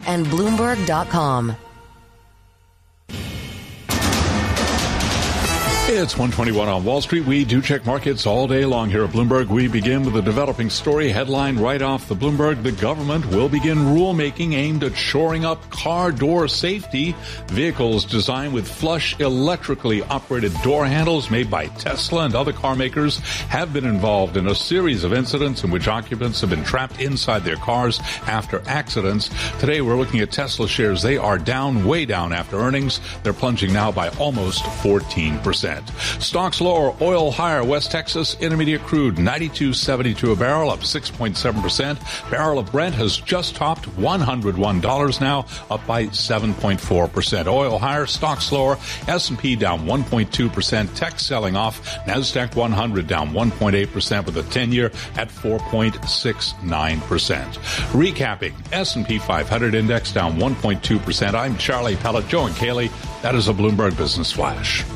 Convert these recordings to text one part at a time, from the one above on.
and Bloomberg.com. It's 1:21 on Wall Street. We do check markets all day long here at Bloomberg. We begin with a developing story headline right off the Bloomberg. The government will begin rulemaking aimed at shoring up car door safety. Vehicles designed with flush electrically operated door handles made by Tesla and other car makers have been involved in a series of incidents in which occupants have been trapped inside their cars after accidents. Today we're looking at Tesla shares. They are down, way down after earnings. They're plunging now by almost 14%. Stocks lower, oil higher. West Texas Intermediate crude, $92.72 a barrel, up 6.7%. Barrel of Brent has just topped $101 now, up by 7.4%. Oil higher, stocks lower. S&P down 1.2%. Tech selling off. NASDAQ 100 down 1.8% with a 10-year at 4.69%. Recapping, S&P 500 index down 1.2%. I'm Charlie Pellet, Joe and Kaylee. That is a Bloomberg Business Flash.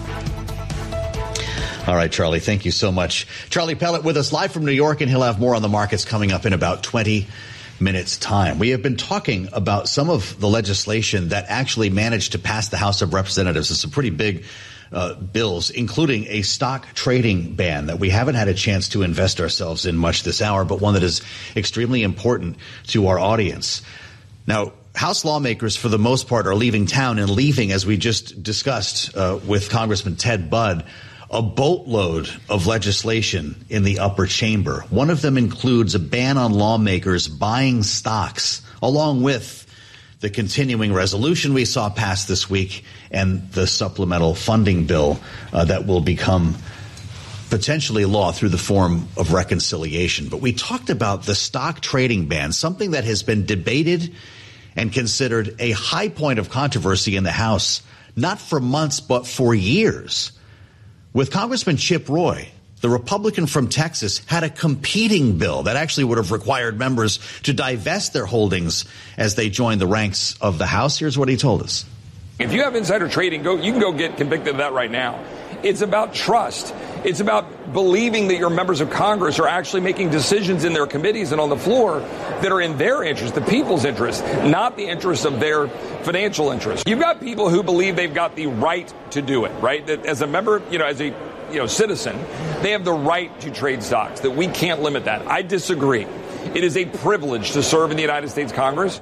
All right, Charlie, thank you so much. Charlie Pellet with us live from New York, and he'll have more on the markets coming up in about 20 minutes' time. We have been talking about some of the legislation that actually managed to pass the House of Representatives. It's some pretty big bills, including a stock trading ban that we haven't had a chance to invest ourselves in much this hour, but one that is extremely important to our audience. Now, House lawmakers, for the most part, are leaving town and leaving, as we just discussed with Congressman Ted Budd, a boatload of legislation in the upper chamber. One of them includes a ban on lawmakers buying stocks, along with the continuing resolution we saw passed this week and the supplemental funding bill that will become potentially law through the form of reconciliation. But we talked about the stock trading ban, something that has been debated and considered a high point of controversy in the House, not for months, but for years. With Congressman Chip Roy, the Republican from Texas, had a competing bill that actually would have required members to divest their holdings as they joined the ranks of the House. Here's what he told us. If you have insider trading, you can go get convicted of that right now. It's about trust. It's about believing that your members of Congress are actually making decisions in their committees and on the floor that are in their interest, the people's interest, not the interest of their financial interest. You've got people who believe they've got the right to do it, right? That as a member, as a citizen, they have the right to trade stocks, that we can't limit that. I disagree. It is a privilege to serve in the United States Congress.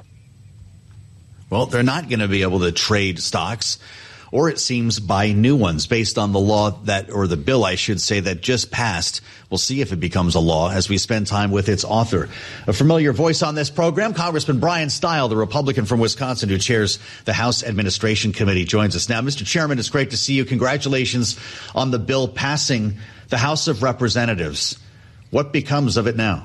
Well, they're not going to be able to trade stocks, or it seems buy new ones based on the law the bill, I should say, that just passed. We'll see if it becomes a law as we spend time with its author. A familiar voice on this program, Congressman Brian Stile, the Republican from Wisconsin who chairs the House Administration Committee, joins us now. Mr. Chairman, it's great to see you. Congratulations on the bill passing the House of Representatives. What becomes of it now?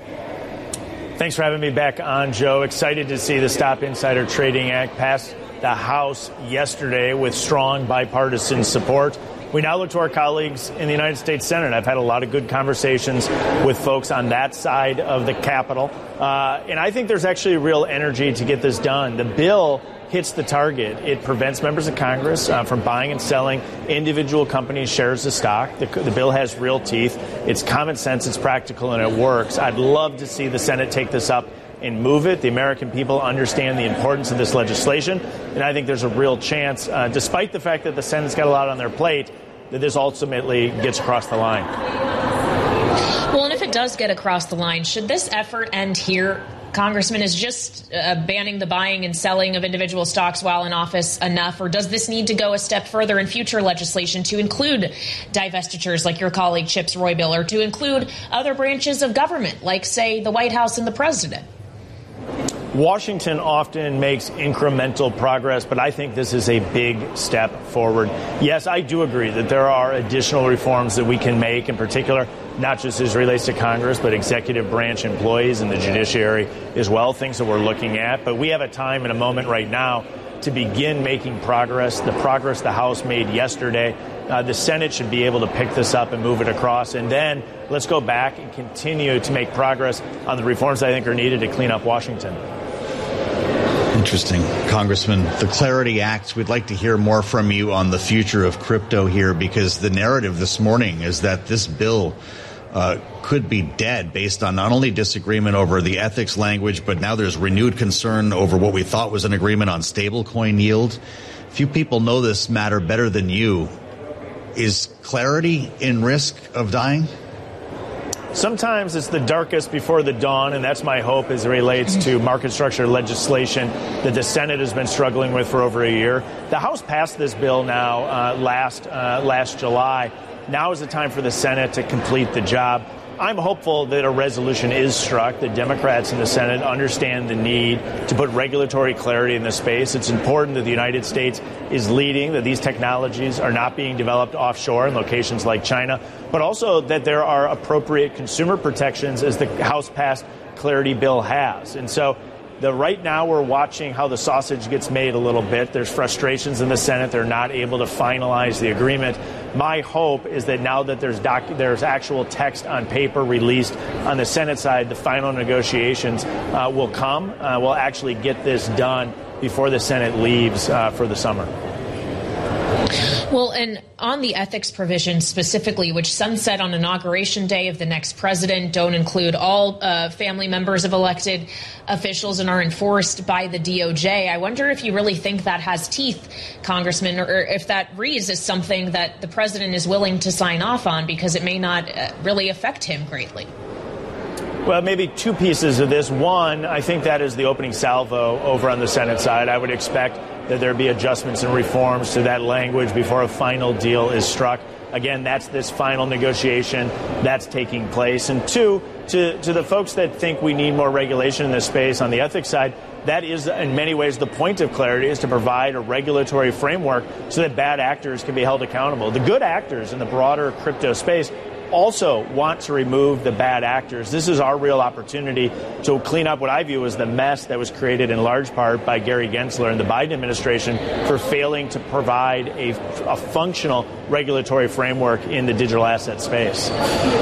Thanks for having me back on, Joe. Excited to see the Stop Insider Trading Act pass the House yesterday with strong bipartisan support. We now look to our colleagues in the United States Senate. I've had a lot of good conversations with folks on that side of the Capitol. And I think there's actually real energy to get this done. The bill hits the target. It prevents members of Congress from buying and selling individual companies' shares of stock. The bill has real teeth. It's common sense, it's practical, and it works. I'd love to see the Senate take this up and move it. The American people understand the importance of this legislation, and I think there's a real chance, despite the fact that the Senate's got a lot on their plate, that this ultimately gets across the line. Well, and if it does get across the line, should this effort end here? Congressman, is just banning the buying and selling of individual stocks while in office enough, or does this need to go a step further in future legislation to include divestitures like your colleague Chip's Roy bill, or to include other branches of government like, say, the White House and the president? Washington often makes incremental progress, but I think this is a big step forward. Yes, I do agree that there are additional reforms that we can make, in particular, not just as it relates to Congress, but executive branch employees and the judiciary as well, things that we're looking at. But we have a time and a moment right now to begin making progress. The progress the House made yesterday, the Senate should be able to pick this up and move it across. And then let's go back and continue to make progress on the reforms I think are needed to clean up Washington. Interesting. Congressman, the Clarity Act, we'd like to hear more from you on the future of crypto here, because the narrative this morning is that this bill could be dead based on not only disagreement over the ethics language, but now there's renewed concern over what we thought was an agreement on stablecoin yield. Few people know this matter better than you. Is clarity in risk of dying? Sometimes it's the darkest before the dawn, and that's my hope as it relates to market structure legislation that the Senate has been struggling with for over a year. The House passed this bill now last July. Now is the time for the Senate to complete the job. I'm hopeful that a resolution is struck, that Democrats in the Senate understand the need to put regulatory clarity in the space. It's important that the United States is leading, that these technologies are not being developed offshore in locations like China, but also that there are appropriate consumer protections as the House-passed Clarity Bill has. And so right now we're watching how the sausage gets made a little bit. There's frustrations in the Senate. They're not able to finalize the agreement. My hope is that now that there's actual text on paper released on the Senate side, the final negotiations will come. We'll actually get this done before the Senate leaves for the summer. Well, and on the ethics provisions specifically, which sunset on Inauguration Day of the next president, don't include all family members of elected officials and are enforced by the DOJ, I wonder if you really think that has teeth, Congressman, or if that reads as something that the president is willing to sign off on because it may not really affect him greatly. Well, maybe two pieces of this. One, I think that is the opening salvo over on the Senate side. I would expect that there be adjustments and reforms to that language before a final deal is struck. Again, that's this final negotiation that's taking place. And two, to the folks that think we need more regulation in this space on the ethics side, that is in many ways the point of clarity, is to provide a regulatory framework so that bad actors can be held accountable. The good actors in the broader crypto space also want to remove the bad actors. This is our real opportunity to clean up what I view as the mess that was created in large part by Gary Gensler and the Biden administration for failing to provide a functional regulatory framework in the digital asset space.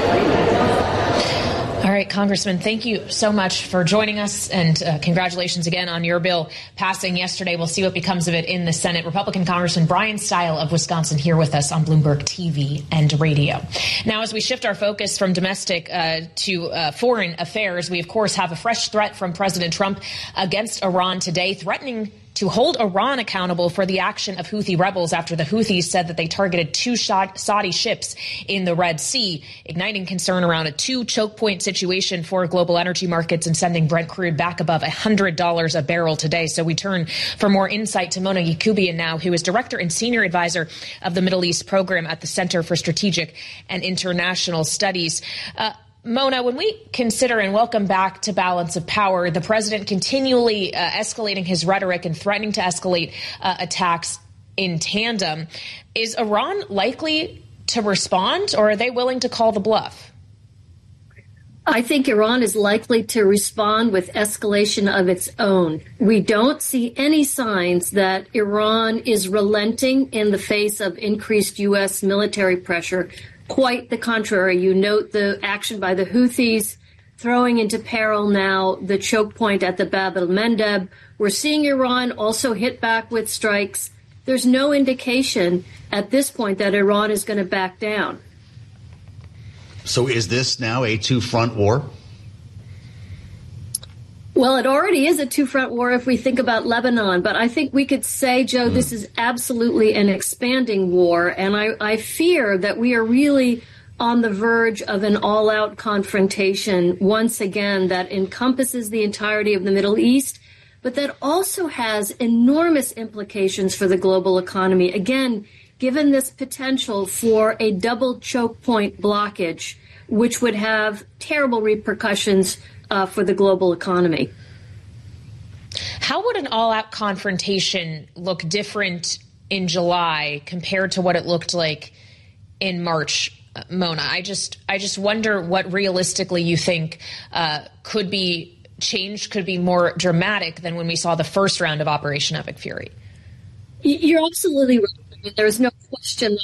All right, Congressman, thank you so much for joining us, and congratulations again on your bill passing yesterday. We'll see what becomes of it in the Senate. Republican Congressman Brian Stile of Wisconsin here with us on Bloomberg TV and radio. Now, as we shift our focus from domestic to foreign affairs, we, of course, have a fresh threat from President Trump against Iran today, threatening to hold Iran accountable for the action of Houthi rebels after the Houthis said that they targeted two Saudi ships in the Red Sea, igniting concern around a choke point situation for global energy markets and sending Brent crude back above $100 a barrel today. So we turn for more insight to Mona Yacoubian now, who is director and senior advisor of the Middle East program at the Center for Strategic and International Studies. Mona, when we consider, and welcome back to Balance of Power, the president continually escalating his rhetoric and threatening to escalate attacks in tandem, is Iran likely to respond, or are they willing to call the bluff? I think Iran is likely to respond with escalation of its own. We don't see any signs that Iran is relenting in the face of increased U.S. military pressure. Quite the contrary. You note the action by the Houthis throwing into peril now the choke point at the Bab el-Mandeb. We're seeing Iran also hit back with strikes. There's no indication at this point that Iran is going to back down. So is this now a two-front war? Well, it already is a two-front war if we think about Lebanon. But I think we could say, Joe, this is absolutely an expanding war. And I fear that we are really on the verge of an all-out confrontation once again that encompasses the entirety of the Middle East, but that also has enormous implications for the global economy. Again, given this potential for a double choke point blockage, which would have terrible repercussions for the global economy. How would an all-out confrontation look different in July compared to what it looked like in March, Mona? I just wonder what realistically you think could be changed, could be more dramatic than when we saw the first round of Operation Epic Fury. You're absolutely right. I mean, there's no question.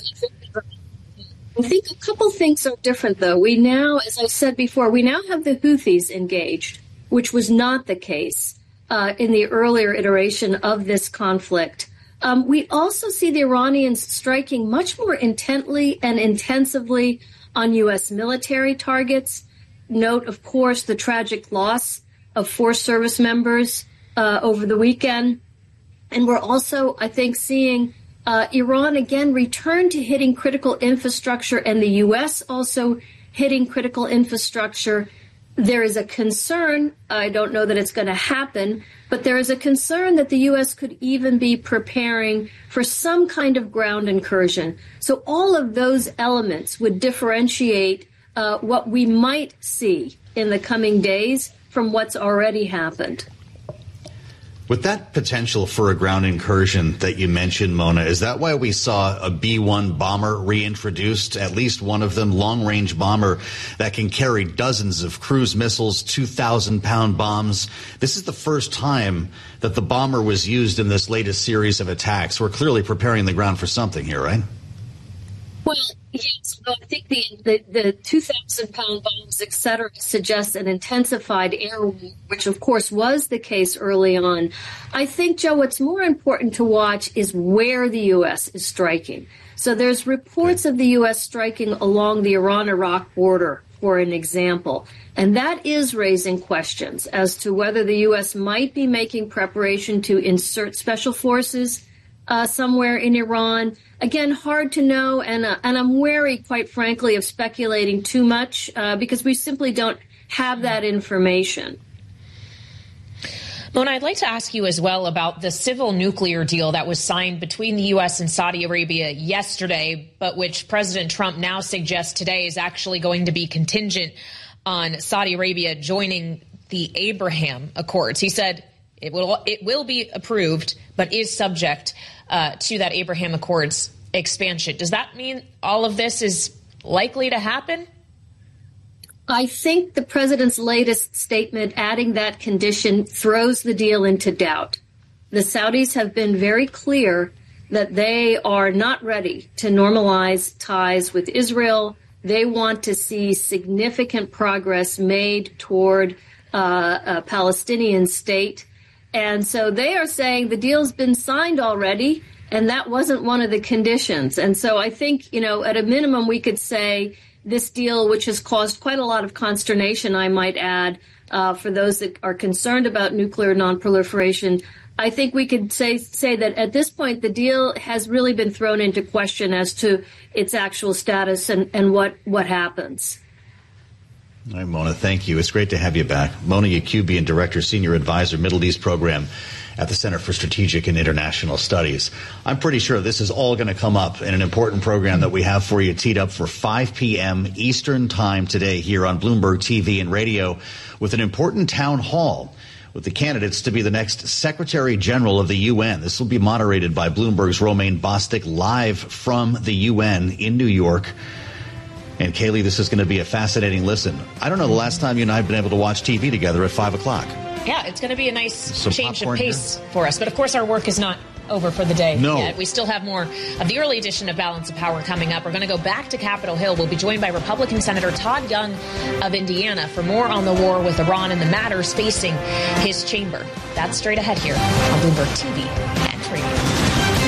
I think a couple things are different, though. We now, as I said before, we now have the Houthis engaged, which was not the case in the earlier iteration of this conflict. We also see the Iranians striking much more intently and intensively on U.S. military targets. Note, of course, the tragic loss of 4 service members over the weekend. And we're also, I think, seeing Iran again return to hitting critical infrastructure, and the U.S. also hitting critical infrastructure. There is a concern, I don't know that it's going to happen, but there is a concern that the U.S. could even be preparing for some kind of ground incursion. So all of those elements would differentiate what we might see in the coming days from what's already happened. With that potential for a ground incursion that you mentioned, Mona, is that why we saw a B-1 bomber reintroduced, at least one of them, long-range bomber that can carry dozens of cruise missiles, 2,000-pound bombs? This is the first time that the bomber was used in this latest series of attacks. We're clearly preparing the ground for something here, right? Well, yes, I think the 2,000-pound bombs, et cetera, suggests an intensified air war, which, of course, was the case early on. I think, Joe, what's more important to watch is where the U.S. is striking. So there's reports of the U.S. striking along the Iran-Iraq border, for an example. And that is raising questions as to whether the U.S. might be making preparation to insert special forces somewhere in Iran. Again, hard to know, and I'm wary, quite frankly, of speculating too much because we simply don't have that information. Mona, I'd like to ask you as well about the civil nuclear deal that was signed between the U.S. and Saudi Arabia yesterday, but which President Trump now suggests today is actually going to be contingent on Saudi Arabia joining the Abraham Accords. He said it will be approved, but is subject to that Abraham Accords expansion. Does that mean all of this is likely to happen? I think the president's latest statement adding that condition throws the deal into doubt. The Saudis have been very clear that they are not ready to normalize ties with Israel. They want to see significant progress made toward a Palestinian state. And so they are saying the deal's been signed already, and that wasn't one of the conditions. And so I think, at a minimum, we could say this deal, which has caused quite a lot of consternation, I might add, for those that are concerned about nuclear nonproliferation, I think we could say that at this point, the deal has really been thrown into question as to its actual status and what happens. All right, Mona, thank you. It's great to have you back. Mona Yacoubian, Director, Senior Advisor, Middle East Program at the Center for Strategic and International Studies. I'm pretty sure this is all going to come up in an important program that we have for you teed up for 5 p.m. Eastern Time today here on Bloomberg TV and radio with an important town hall with the candidates to be the next Secretary General of the UN. This will be moderated by Bloomberg's Romaine Bostick live from the UN in New York. And Kaylee, this is going to be a fascinating listen. I don't know the last time you and I have been able to watch TV together at 5 o'clock. Yeah, it's going to be a nice change of pace for us. But of course, our work is not over for the day yet. We still have more of the early edition of Balance of Power coming up. We're going to go back to Capitol Hill. We'll be joined by Republican Senator Todd Young of Indiana for more on the war with Iran and the matters facing his chamber. That's straight ahead here on Bloomberg TV and radio.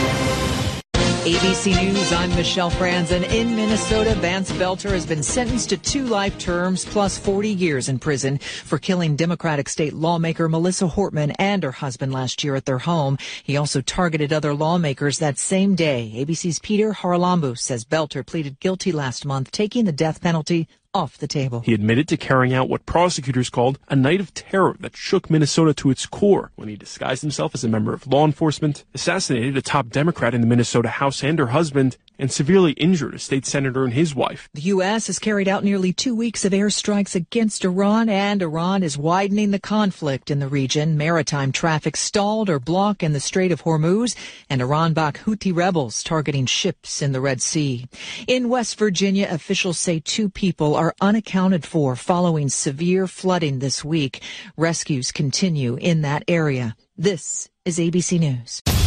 ABC News, I'm Michelle Franzen. In Minnesota, Vance Belter has been sentenced to 2 life terms plus 40 years in prison for killing Democratic state lawmaker Melissa Hortman and her husband last year at their home. He also targeted other lawmakers that same day. ABC's Peter Harlambu says Belter pleaded guilty last month, taking the death penalty off the table. He admitted to carrying out what prosecutors called a night of terror that shook Minnesota to its core when he disguised himself as a member of law enforcement, assassinated a top Democrat in the Minnesota House and her husband, and severely injured a state senator and his wife. The U.S. has carried out nearly 2 weeks of airstrikes against Iran, and Iran is widening the conflict in the region. Maritime traffic stalled or blocked in the Strait of Hormuz, and Iran-backed Houthi rebels targeting ships in the Red Sea. In West Virginia, officials say 2 people are unaccounted for following severe flooding this week. Rescues continue in that area. This is ABC News.